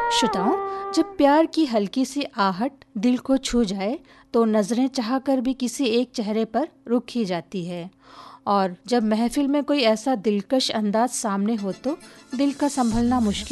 श्रोताओं, जब प्यार की हल्की सी आहट दिल को छू जाए तो नज़रें चाहकर भी किसी एक चेहरे पर रुक ही जाती है। और जब महफिल में कोई ऐसा दिलकश अंदाज सामने हो तो दिल का संभलना मुश्किल